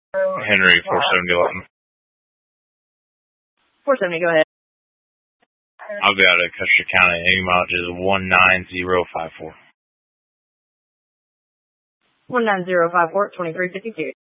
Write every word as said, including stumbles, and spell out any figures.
Henry, four seventy eleven. four seventy, go ahead. I'll be out of Custer County. Any mileage is one nine zero five four. one nine zero five four, twenty-three fifty-two.